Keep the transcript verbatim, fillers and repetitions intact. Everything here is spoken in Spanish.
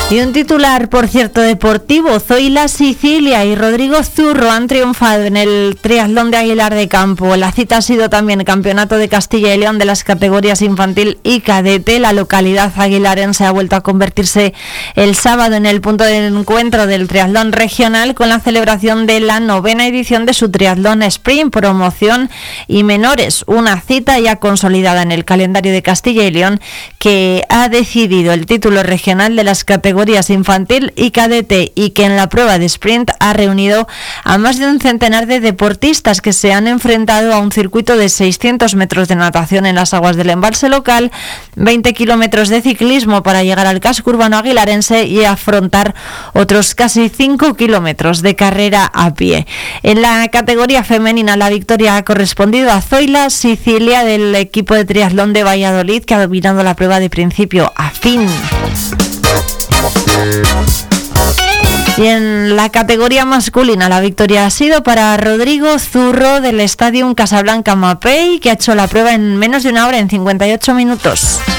Y un titular, por cierto, deportivo. Zoila Sicilia y Rodrigo Zurro han triunfado en el triatlón de Aguilar de Campo. La cita ha sido también el Campeonato de Castilla y León de las categorías infantil y cadete. La localidad aguilarense ha vuelto a convertirse el sábado en el punto de encuentro del triatlón regional con la celebración de la novena edición de su triatlón sprint, promoción y menores. Una cita ya consolidada en el calendario de Castilla y León que ha decidido el título regional de las categorías infantil y cadete y que en la prueba de sprint ha reunido a más de un centenar de deportistas que se han enfrentado a un circuito de seiscientos metros de natación en las aguas del embalse local, veinte kilómetros de ciclismo para llegar al casco urbano aguilarense y afrontar otros casi cinco kilómetros de carrera a pie. En la categoría femenina la victoria ha correspondido a Zoila Sicilia del equipo de triatlón de Valladolid, que ha dominado la prueba de principio a fin. Y en la categoría masculina la victoria ha sido para Rodrigo Zurro del Stadium Casablanca Mapei, que ha hecho la prueba en menos de una hora, en cincuenta y ocho minutos.